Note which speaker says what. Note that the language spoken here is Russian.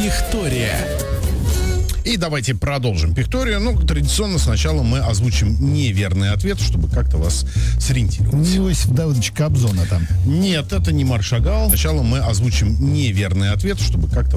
Speaker 1: Пихтория.
Speaker 2: И давайте продолжим Пихторию. Ну, традиционно сначала мы озвучим неверный ответ, чтобы как-то вас сориентировать.
Speaker 3: Иосиф Давыдович Кобзона там.
Speaker 2: Нет, это не Марк Шагал. Сначала мы озвучим неверный ответ, чтобы как-то